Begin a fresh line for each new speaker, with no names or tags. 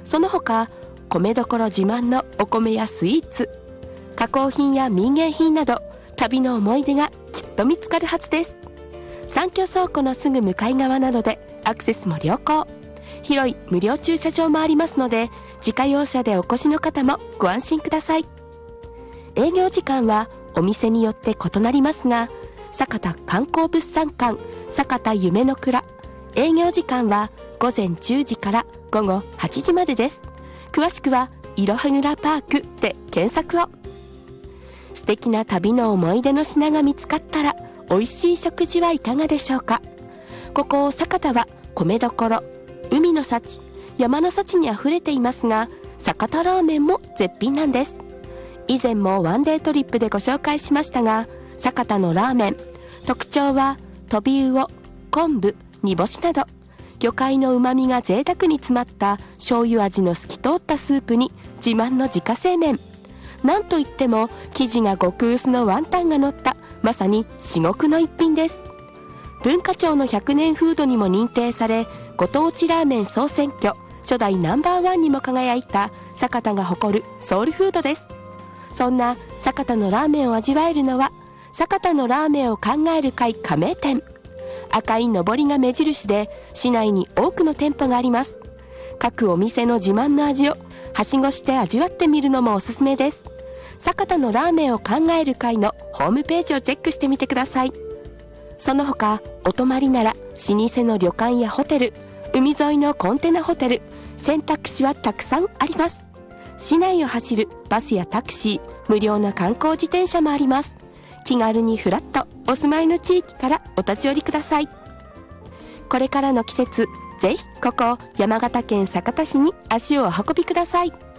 その他米どころ自慢のお米やスイーツ、加工品や民芸品など旅の思い出がきっと見つかるはずです。三居倉庫のすぐ向かい側なのでアクセスも良好、広い無料駐車場もありますので、自家用車でお越しの方もご安心ください。営業時間はお店によって異なりますが、酒田観光物産館酒田夢の蔵、営業時間は午前10時から午後8時までです。詳しくはいろはぐらパークで検索を。素敵な旅の思い出の品が見つかったら美味しい食事はいかがでしょうか。ここ酒田は米どころ、海の幸、山の幸にあふれていますが、酒田ラーメンも絶品なんです。以前もワンデートリップでご紹介しましたが、酒田のラーメン特徴はトビウオ、昆布、煮干しなど魚介の旨味が贅沢に詰まった醤油味の透き通ったスープに自慢の自家製麺、なんといっても生地が極薄のワンタンが乗ったまさに至極の一品です。文化庁の100年フードにも認定され、ご当地ラーメン総選挙初代ナンバーワンにも輝いた酒田が誇るソウルフードです。そんな酒田のラーメンを味わえるのは、酒田のラーメンを考える会加盟店、赤いのぼりが目印で市内に多くの店舗があります。各お店の自慢の味をはしごして味わってみるのもおすすめです。酒田のラーメンを考える会のホームページをチェックしてみてください。その他お泊まりなら老舗の旅館やホテル、海沿いのコンテナホテル、選択肢はたくさんあります。市内を走るバスやタクシー、無料な観光自転車もあります。気軽にフラッとお住まいの地域からお立ち寄りください。これからの季節、ぜひここ山形県酒田市に足をお運びください。